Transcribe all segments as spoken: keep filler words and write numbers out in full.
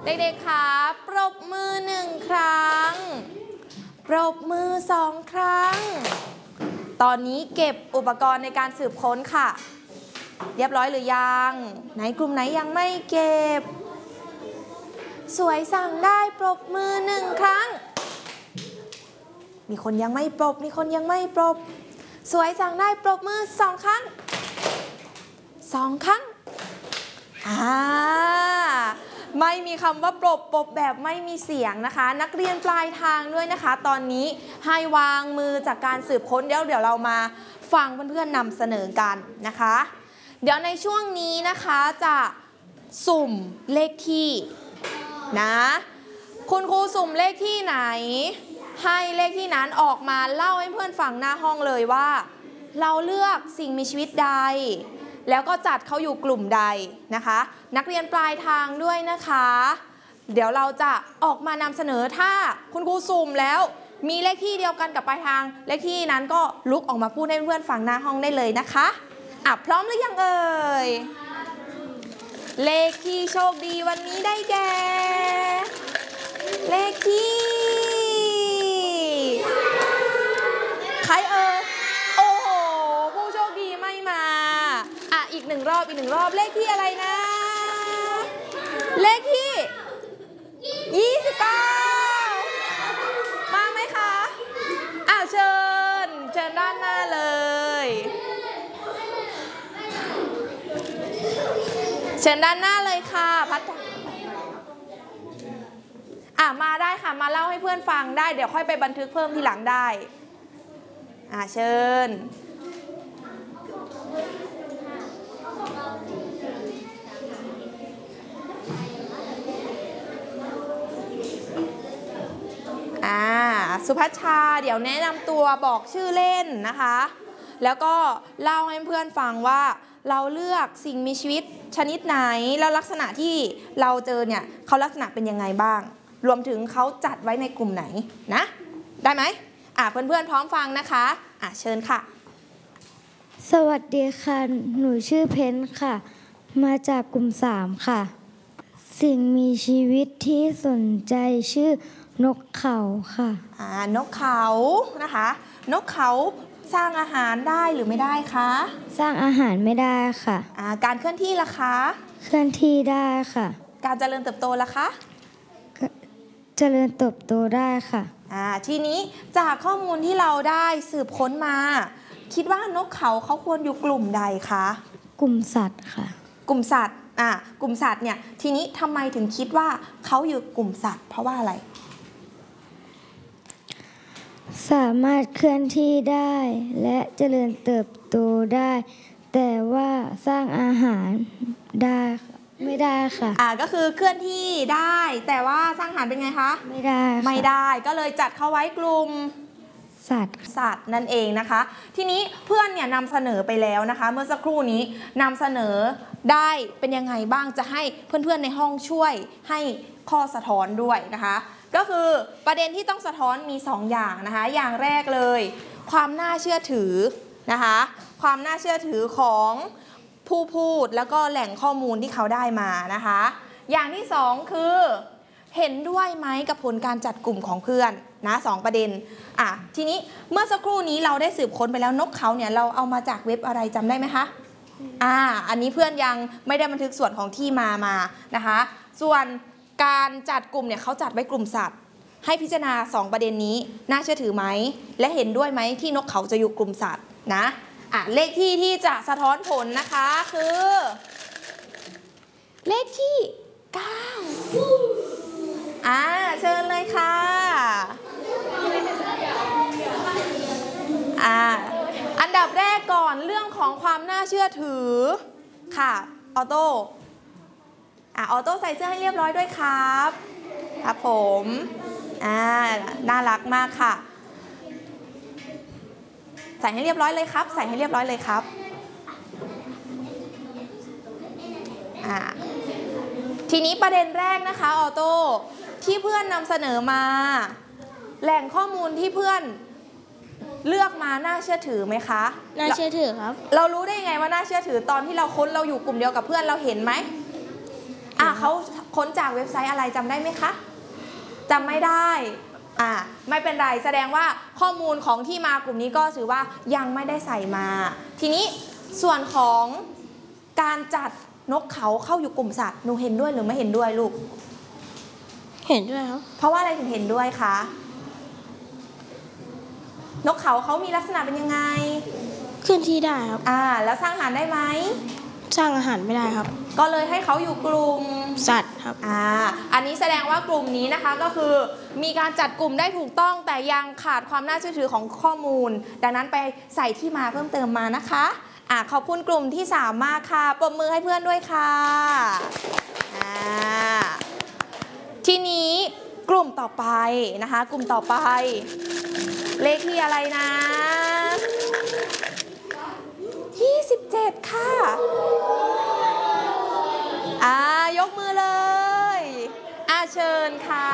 เด็กๆคะปรบมือหนึ่งครั้งปรบมือสองครั้งตอนนี้เก็บอุปกรณ์ในการสืบค้นค่ะเรียบร้อยหรือยังไหนกลุ่มไหนยังไม่เก็บสวยสั่งได้ปรบมือหนึ่งครั้งมีคนยังไม่ปรบมีคนยังไม่ปรบสวยสั่งได้ปรบมือสองครั้งสองครั้งอ่าไม่มีคำว่าปรบปรบแบบไม่มีเสียงนะคะนักเรียนปลายทางด้วยนะคะตอนนี้ให้วางมือจากการสืบค้นเดี๋ยวเดี๋ยวเรามาฟังเพื่อนๆนำเสนอกันนะคะเดี๋ยวในช่วงนี้นะคะจะสุ่มเลขที่นะคุณครูสุ่มเลขที่ไหนให้เลขที่นั้นออกมาเล่าให้เพื่อนฟังหน้าห้องเลยว่าเราเลือกสิ่งมีชีวิตใดแล้วก็จัดเขาอยู่กลุ่มใดนะคะนักเรียนปลายทางด้วยนะคะเดี๋ยวเราจะออกมานำเสนอถ้าคุณครูสุ่มแล้วมีเลขที่เดียวกันกับปลายทางเลขที่นั้นก็ลุกออกมาพูดให้เพื่อนฟังหน้าห้องได้เลยนะคะอ่ะพร้อมหรือยังเอ่ยเลขที่โชคดีวันนี้ได้แก่เลขที่ใครเอ่ยโอ้โหผู้โชคดีไม่มาอ่ะอีกหนึ่งรอบอีกหนึ่งรอบเลขที่อะไรนะเลขที่ยี่สิบเก้ามาไหมคะอ่ะเชิญเชิญด้านหน้าเลยเชิญด้านหน้าเลยค่ะพัดอ่ะมาได้ค่ะมาเล่าให้เพื่อนฟังได้เดี๋ยวค่อยไปบันทึกเพิ่มทีหลังได้อ่ะเชิญอ่าสุภัชชาเดี๋ยวแนะนำตัวบอกชื่อเล่นนะคะแล้วก็เล่าให้เพื่อนฟังว่าเราเลือกสิ่งมีชีวิตชนิดไหนแล้วลักษณะที่เราเจอเนี่ยเขาลักษณะเป็นยังไงบ้างรวมถึงเขาจัดไว้ในกลุ่มไหนนะได้ไหมอ่ะเพื่อนๆพร้อมฟังนะคะอ่ะเชิญค่ะสวัสดีค่ะหนูชื่อเพนค่ะมาจากกลุ่มสามค่ะสิ่งมีชีวิตที่สนใจชื่อนกเขาค่ะอ่านกเขานะคะนกเขาสร้างอาหารได้หรือไม่ได้คะสร้างอาหารไม่ได้ค่ะอ่าการเคลื่อนที่ล่ะคะเคลื่อนที่ได้ค่ะการเจริญเติบโตล่ะคะเจริญเติบโตได้ค่ะอ่าทีนี้จากข้อมูลที่เราได้สืบค้นมาคิดว่านกเขาเขาควรอยู่กลุ่มใดคะกลุ่มสัตว์ค่ะกลุ่มสัตว์อ่ากลุ่มสัตว์เนี่ยทีนี้ทำไมถึงคิดว่าเขาอยู่กลุ่มสัตว์เพราะว่าอะไรสามารถเคลื่อนที่ได้และเจริญเติบโตได้แต่ว่าสร้างอาหารได้ไม่ได้ค่ะอ่าก็คือเคลื่อนที่ได้แต่ว่าสร้างอาหารเป็นไงคะไม่ได้ไม่ได้ก็เลยจัดเขาไว้กลุ่มสัตว์สัตว์นั่นเองนะคะทีนี้เพื่อนเนี่ยนำเสนอไปแล้วนะคะเมื่อสักครู่นี้นำเสนอได้เป็นยังไงบ้างจะให้เพื่อนๆในห้องช่วยให้ข้อสะท้อนด้วยนะคะก็คือประเด็นที่ต้องสะท้อนมีสองอย่างนะคะอย่างแรกเลยความน่าเชื่อถือนะคะความน่าเชื่อถือของผู้พูดแล้วก็แหล่งข้อมูลที่เขาได้มานะคะอย่างที่สองคือเห็นด้วยไหมกับผลการจัดกลุ่มของเพื่อนนะสองประเด็นอ่ะทีนี้เมื่อสักครู่นี้เราได้สืบค้นไปแล้วนกเขาเนี่ยเราเอามาจากเว็บอะไรจำได้ไหมคะอ่าอันนี้เพื่อนยังไม่ได้บันทึกส่วนของที่มามานะคะส่วนการจัดกลุ่มเนี่ยเขาจัดไว้กลุ่มสัตว์ให้พิจารณาสองประเด็นนี้น่าเชื่อถือไหมและเห็นด้วยไหมที่นกเขาจะอยู่กลุ่มสัตว์นะอ่ะเลขที่ที่จะสะท้อนผลนะคะคือเลขที่เก้าอ่าเชิญเลยค่ะอ่าอันดับแรกก่อนเรื่องของความน่าเชื่อถือค่ะออโต้อ่าออโต้ใส่เสื้อให้เรียบร้อยด้วยครับครับผมอ่าน่ารักมากค่ะใส่ให้เรียบร้อยเลยครับใส่ให้เรียบร้อยเลยครับอ่าทีนี้ประเด็นแรกนะคะออโต้ที่เพื่อนนำเสนอมาแหล่งข้อมูลที่เพื่อนเลือกมาน่าเชื่อถือไหมคะน่าเชื่อถือครับเรารู้ได้ยังไงว่าน่าเชื่อถือตอนที่เราค้นเราอยู่กลุ่มเดียวกับเพื่อนเราเห็นไหมอ่าะเขาค้นจากเว็บไซต์อะไรจำได้ไหมคะจำไม่ได้อ่ะไม่เป็นไรแสดงว่าข้อมูลของที่มากลุ่มนี้ก็ถือว่ายังไม่ได้ใส่มา ทีนี้ส่วนของการจัดนกเขาเข้าอยู่กลุ่มสัตว์หนูเห็นด้วยหรือไม่เห็นด้วยลูกเห็นด้วยครับเพราะว่าอะไรถึงเห็นด้วยคะนกเขาเขามีลักษณะเป็นยังไงเคลื่อนที่ได้ครับอ่าแล้วสร้างอาหารได้ไหมสร้างอาหารไม่ได้ครับก็เลยให้เขาอยู่กลุ่มสัตว์ครับอ่าอันนี้แสดงว่ากลุ่มนี้นะคะก็คือมีการจัดกลุ่มได้ถูกต้องแต่ยังขาดความน่าเชื่อถือของข้อมูลดังนั้นไปใส่ที่มาเพิ่มเติมมานะคะอ่าขอบคุณกลุ่มที่สามมากค่ะปรบมือให้เพื่อนด้วยค่ะอ่าทีนี้กลุ่มต่อไปนะคะกลุ่มต่อไปเลขที่อะไรนะยี่สิบเจ็ดค่ะอ่ายกมือเลยอ่าเชิญค่ะ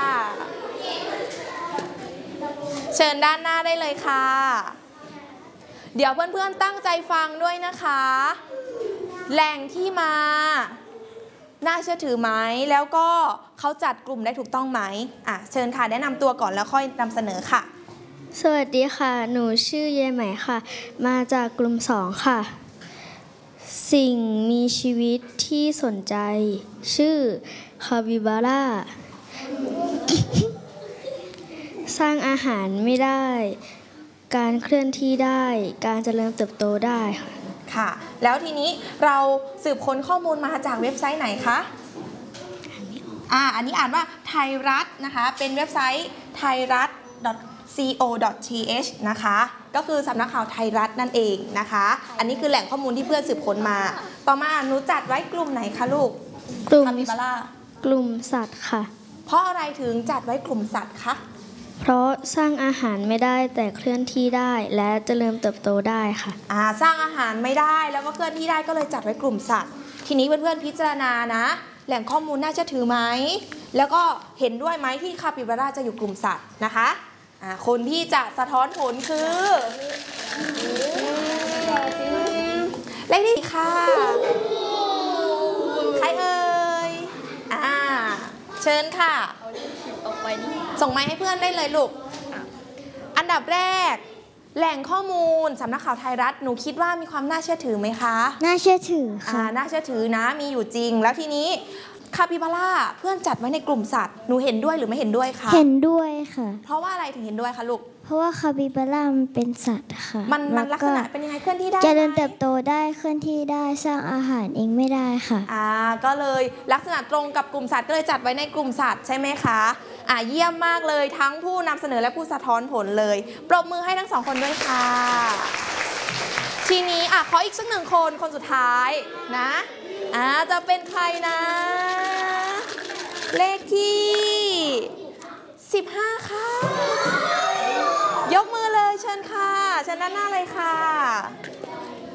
เชิญด้านหน้าได้เลยค่ะเดี๋ยวเพื่อนๆตั้งใจฟังด้วยนะคะแหล่งที่มาน่าเชื่อถือไหมแล้วก็เขาจัดกลุ่มได้ถูกต้องไหมอ่ะเชิญค่ะแนะนำตัวก่อนแล้วค่อยนำเสนอค่ะสวัสดีค่ะหนูชื่อเยไหมค่ะมาจากกลุ่มสองค่ะสิ่งมีชีวิตที่สนใจชื่อคาปิบาร่า สร้างอาหารไม่ได้การเคลื่อนที่ได้การเจริญเติบโตได้ค่ะแล้วทีนี้เราสืบค้นข้อมูลมาจากเว็บไซต์ไหนคะอ่าอันนี้อ่านว่าไทยรัฐนะคะเป็นเว็บไซต์ไทยรัฐ ซี โอ ดอท ที เอช นะคะก็คือสำนักข่าวไทยรัฐนั่นเองนะคะอันนี้คือแหล่งข้อมูลที่เพื่อนสืบค้นมาต่อมาหนูจัดไว้กลุ่มไหนคะลูกกลุ่มคาปิบาร่ากลุ่มสัตว์ค่ะเพราะอะไรถึงจัดไว้กลุ่มสัตว์คะเพราะสร้างอาหารไม่ได้แต่เคลื่อนที่ได้และเจริญเติบโตได้ค่ะอ่าสร้างอาหารไม่ได้แล้วก็เคลื่อนที่ได้ก็เลยจัดไว้กลุ่มสัตว์ทีนี้เพื่อนๆพิจารณานะแหล่งข้อมูลน่าเชื่อถือไหมแล้วก็เห็นด้วยไหมที่คาปิบาร่าจะอยู่กลุ่มสัตว์นะคะอ่าคนที่จะสะท้อนผลคือเลขที่ค่ะใครเอ่ยอ่าเชิญค่ะส่งไมค์ให้เพื่อนได้เลยลูกอันดับแรกแหล่งข้อมูลสำนักข่าวไทยรัฐหนูคิดว่ามีความน่าเชื่อถือไหมคะน่าเชื่อถือค่ะน่าเชื่อถือนะมีอยู่จริงแล้วทีนี้คาปิบาร่าเพื่อนจัดไว้ในกลุ่มสัตว์หนูเห็นด้วยหรือไม่เห็นด้วยคะเห็นด้วยค่ะเพราะว่าอะไรถึงเห็นด้วยคะลูกเพราะว่าคาปิบาร่ามันเป็นสัตว์ค่ะมันมันลักษณะเป็นยังไงเคลื่อนที่ได้เจริญเติบโตได้เคลื่อนที่ได้สร้างอาหารเองไม่ได้ค่ะอ่าก็เลยลักษณะตรงกับกลุ่มสัตว์ก็เลยจัดไว้ในกลุ่มสัตว์ใช่ไหมคะอ่าเยี่ยมมากเลยทั้งผู้นำเสนอและผู้สะท้อนผลเลยปรบมือให้ทั้งสองคนด้วยค่ะทีนี้อ่ะขออีกสักหนึ่งคนคนสุดท้ายนะอ่าจะเป็นใครนะเลขที่สิบห้าค่ะยกมือเลยเชิญค่ะเชิญด้านหน้าเลยค่ะ